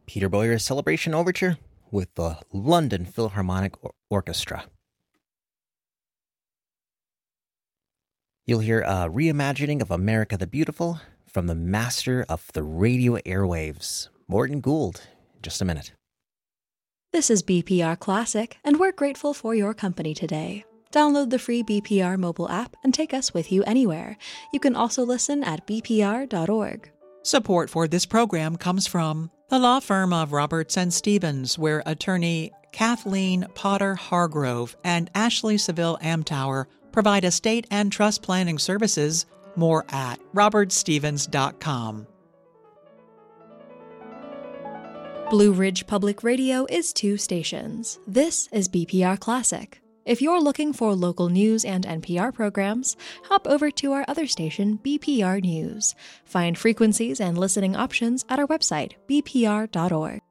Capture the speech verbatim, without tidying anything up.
Peter Boyer's Celebration Overture with the London Philharmonic Or- Orchestra. You'll hear a reimagining of America the Beautiful from the master of the radio airwaves, Morton Gould, in just a minute. This is B P R Classic, and we're grateful for your company today. Download the free B P R mobile app and take us with you anywhere. You can also listen at b p r dot org. Support for this program comes from the law firm of Roberts and Stevens, where attorney Kathleen Potter Hargrove and Ashley Seville Amtower provide estate and trust planning services. More at roberts stevens dot com. Blue Ridge Public Radio is two stations. This is B P R Classic. If you're looking for local news and N P R programs, hop over to our other station, B P R News. Find frequencies and listening options at our website, b p r dot org.